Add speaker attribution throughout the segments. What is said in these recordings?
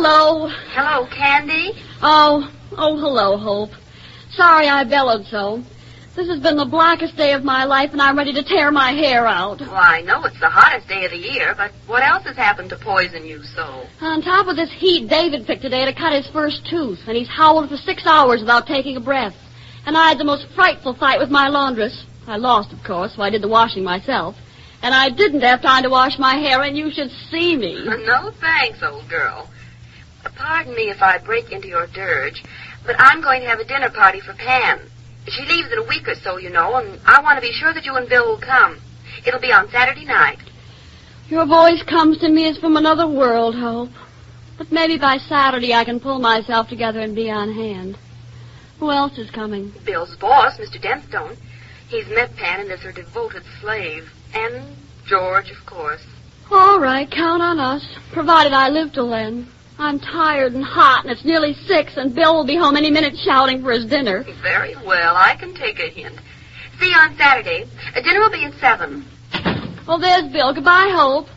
Speaker 1: hello.
Speaker 2: Hello, Candy.
Speaker 1: Oh, hello, Hope. Sorry I bellowed so. This has been the blackest day of my life, and I'm ready to tear my hair out.
Speaker 2: Well, I know it's the hottest day of the year, but what else has happened to poison you so?
Speaker 1: On top of this heat, David picked today to cut his first tooth, and he's howled for 6 hours without taking a breath. And I had the most frightful fight with my laundress. I lost, of course, so I did the washing myself. And I didn't have time to wash my hair, and you should see me.
Speaker 2: No thanks, old girl. Pardon me if I break into your dirge, but I'm going to have a dinner party for Pan. She leaves in a week or so, you know, and I want to be sure that you and Bill will come. It'll be on Saturday night.
Speaker 1: Your voice comes to me as from another world, Hope. But maybe by Saturday I can pull myself together and be on hand. Who else is coming?
Speaker 2: Bill's boss, Mr. Dempstone. He's met Pan and is her devoted slave. And George, of course.
Speaker 1: All right, count on us, provided I live till then. I'm tired and hot, and it's nearly 6, and Bill will be home any minute shouting for his dinner.
Speaker 2: Very well, I can take a hint. See you on Saturday. Dinner will be at 7.
Speaker 1: Well, there's Bill. Goodbye, Hope.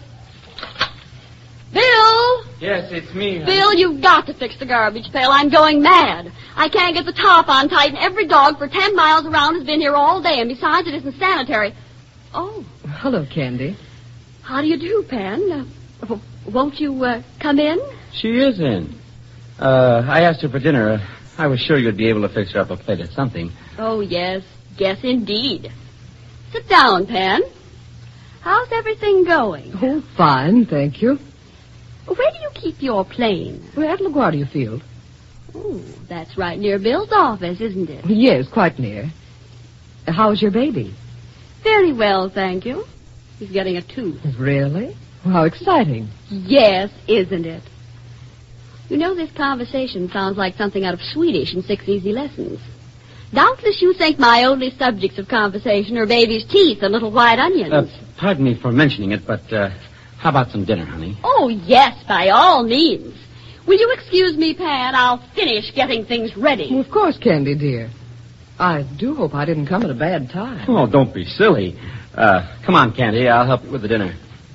Speaker 1: Bill!
Speaker 3: Yes, it's me. Honey.
Speaker 1: Bill, you've got to fix the garbage pail. I'm going mad. I can't get the top on tight, and every dog for 10 miles around has been here all day, and besides, it isn't sanitary. Oh.
Speaker 4: Hello, Candy.
Speaker 1: How do you do, Pan? Won't you come in?
Speaker 3: She is in. I asked her for dinner. I was sure you'd be able to fix her up a plate of something.
Speaker 1: Oh, yes. Yes, indeed. Sit down, Pan. How's everything going?
Speaker 4: Oh, fine, thank you.
Speaker 1: Where do you keep your plane?
Speaker 4: We're at LaGuardia Field.
Speaker 1: Oh, that's right near Bill's office, isn't it?
Speaker 4: Yes, quite near. How's your baby?
Speaker 1: Very well, thank you. He's getting a tooth.
Speaker 4: Really? How exciting.
Speaker 1: Yes, isn't it? You know, this conversation sounds like something out of Swedish in 6 Easy Lessons. Doubtless you think my only subjects of conversation are baby's teeth and little white onions.
Speaker 3: Pardon me for mentioning it, but how about some dinner, honey?
Speaker 1: Oh, yes, by all means. Will you excuse me, Pan? I'll finish getting things ready.
Speaker 4: Well, of course, Candy, dear. I do hope I didn't come at a bad time.
Speaker 3: Oh, don't be silly. Come on, Candy. I'll help you with the dinner.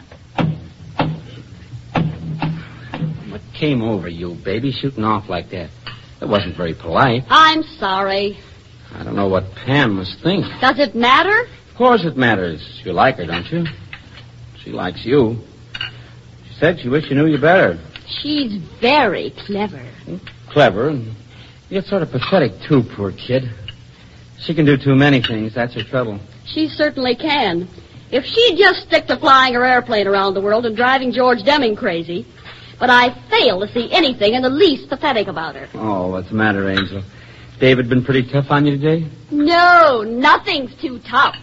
Speaker 3: What came over you, baby, shooting off like that? It wasn't very polite.
Speaker 1: I'm sorry.
Speaker 3: I don't know what Pam must think.
Speaker 1: Does it matter?
Speaker 3: Of course it matters. You like her, don't you? She likes you. She said she wished she knew you better.
Speaker 1: She's very clever.
Speaker 3: Clever, and yet sort of pathetic, too, poor kid. She can do too many things. That's her trouble.
Speaker 1: She certainly can. If she'd just stick to flying her airplane around the world and driving George Deming crazy. But I fail to see anything in the least pathetic about her.
Speaker 3: Oh, what's the matter, Angel? David been pretty tough on you today?
Speaker 1: No, nothing's too tough.